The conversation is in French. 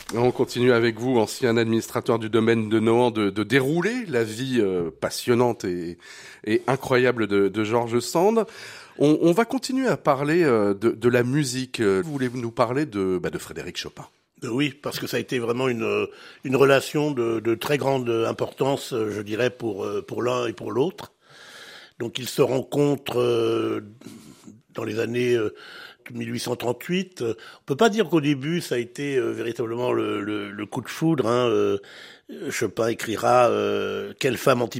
On continue avec vous, ancien administrateur du domaine de Nohant, de dérouler la vie passionnante et incroyable de George Sand. On va continuer à parler de la musique. Voulez-vous nous parler de Frédéric Chopin? Oui, parce que ça a été vraiment une relation de très grande importance, je dirais, pour l'un et pour l'autre. Donc ils se rencontrent dans les années 1838. On peut pas dire qu'au début ça a été véritablement le coup de foudre. Chopin écrira Quelle femme